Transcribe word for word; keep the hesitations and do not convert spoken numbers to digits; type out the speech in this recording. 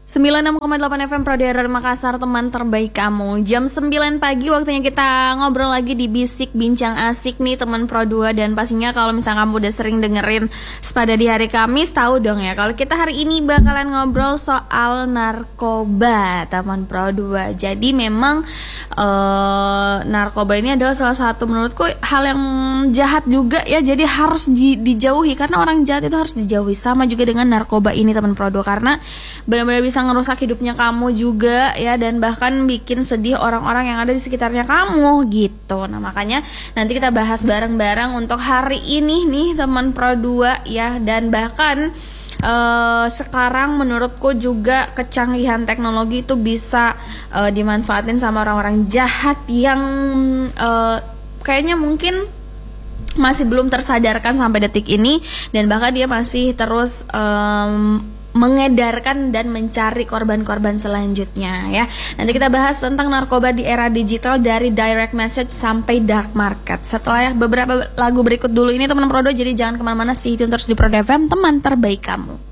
sembilan puluh enam koma delapan F M Pro Daerah Makassar, teman terbaik kamu. Jam sembilan pagi waktunya kita ngobrol lagi di Bisik Bincang Asik nih teman Pro dua. Dan pastinya kalau misalnya kamu udah sering dengerin Sepada di hari Kamis, tahu dong ya kalau kita hari ini bakalan ngobrol soal narkoba teman Pro dua. Jadi memang uh, narkoba ini adalah salah satu menurutku hal yang jahat juga ya. Jadi harus di, dijauhi, karena orang jahat itu harus dijauhi. Sama juga dengan narkoba ini teman Pro dua, karena benar-benar bisa ngerusak hidupnya kamu juga ya, dan bahkan bikin sedih orang-orang yang ada di sekitarnya kamu gitu. Nah makanya nanti kita bahas bareng-bareng untuk hari ini nih teman Pro dua ya. Dan bahkan uh, sekarang menurutku juga kecanggihan teknologi itu bisa uh, dimanfaatin sama orang-orang jahat yang uh, kayaknya mungkin masih belum tersadarkan sampai detik ini, dan bahkan dia masih terus um, mengedarkan dan mencari korban-korban selanjutnya ya. Nanti kita bahas tentang narkoba di era digital dari direct message sampai dark market setelah beberapa lagu berikut dulu ini teman Pro dua. Jadi jangan kemana-mana, stay tune terus di Pro F M, teman terbaik kamu.